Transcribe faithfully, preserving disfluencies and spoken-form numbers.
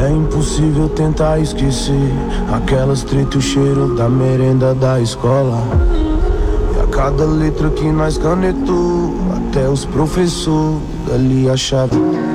É impossível tentar esquecer aquelas treta e o cheiro da merenda da escola. E a cada letra que nós canetou, até os professores dali achavam